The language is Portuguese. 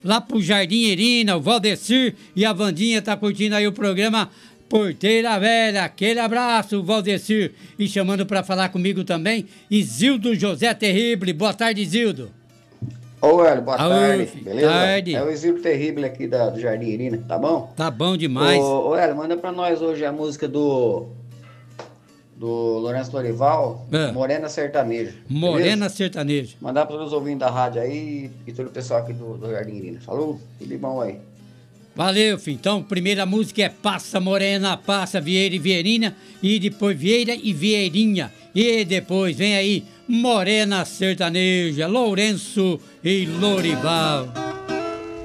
lá pro Jardim Irina, o Valdecir e a Vandinha tá curtindo aí o programa Porteira Velha. Aquele abraço, Valdecir. E chamando pra falar comigo também, Isildo José Terrible. Boa tarde, Isildo. Ô, Hélio, boa tarde, filho, beleza? tarde. É o Isildo Terrible aqui do Jardim Irina, tá bom? Tá bom demais. Ô, Hélio, manda pra nós hoje a música do Lourenço Lorival, Morena Sertaneja. Morena beleza? Sertaneja. Mandar para os ouvintes da rádio aí e todo o pessoal aqui do Jardim Irina. Falou? Tudo bom aí. Valeu, filho. Então, primeira música é Passa Morena, Passa Vieira e Vieirinha. E depois Vieira e Vieirinha. E depois vem aí Morena Sertaneja, Lourenço e Lorival.